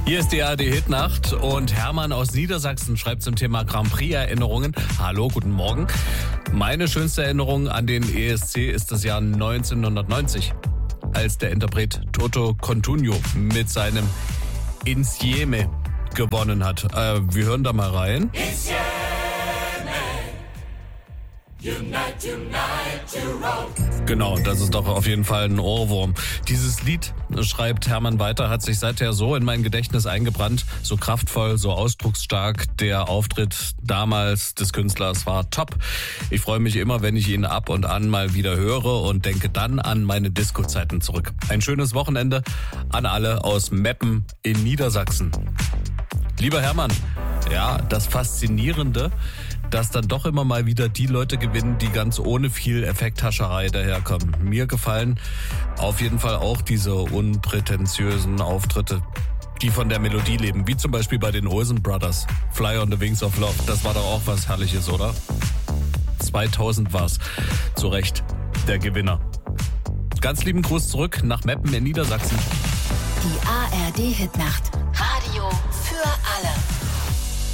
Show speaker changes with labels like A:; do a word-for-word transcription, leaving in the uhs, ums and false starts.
A: Hier ist die A R D-Hitnacht und Hermann aus Niedersachsen schreibt zum Thema Grand Prix-Erinnerungen. Hallo, guten Morgen. Meine schönste Erinnerung an den E S C ist das Jahr neunzehnhundertneunzig, als der Interpret Toto Cutugno mit seinem Insieme gewonnen hat. Äh, wir hören da mal rein.
B: Insieme, unite, unite, to roll.
A: Genau, das ist doch auf jeden Fall ein Ohrwurm. Dieses Lied, schreibt Hermann weiter, hat sich seither so in mein Gedächtnis eingebrannt, so kraftvoll, so ausdrucksstark. Der Auftritt damals des Künstlers war top. Ich freue mich immer, wenn ich ihn ab und an mal wieder höre und denke dann an meine Disco-Zeiten zurück. Ein schönes Wochenende an alle aus Meppen in Niedersachsen. Lieber Hermann, ja, das Faszinierende, dass dann doch immer mal wieder die Leute gewinnen, die ganz ohne viel Effekthascherei daherkommen. Mir gefallen auf jeden Fall auch diese unprätentiösen Auftritte, die von der Melodie leben, wie zum Beispiel bei den Olsen Brothers. Fly on the Wings of Love, das war doch auch was Herrliches, oder? zweitausend war's. Zu Recht der Gewinner. Ganz lieben Gruß zurück nach Meppen in Niedersachsen.
C: Die A R D-Hitnacht. Radio für alle.